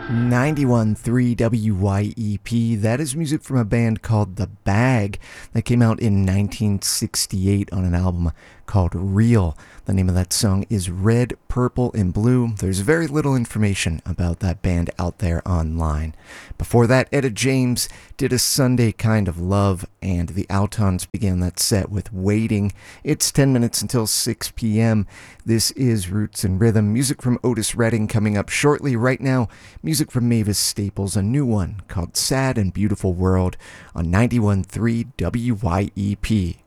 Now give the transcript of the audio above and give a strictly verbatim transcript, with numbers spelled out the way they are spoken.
ninety-one point three W Y E P. That is music from a band called The Bag that came out in nineteen sixty-eight on an album called Real. The name of that song is Red, Purple, and Blue. There's very little information about that band out there online. Before that, Etta James did A Sunday Kind of Love, and the Autons began that set with Waiting. It's ten minutes until six p.m. This is Roots and Rhythm. Music from Otis Redding coming up shortly. Right now, music from Mavis Staples, a new one called Sad and Beautiful World on ninety-one point three W Y E P.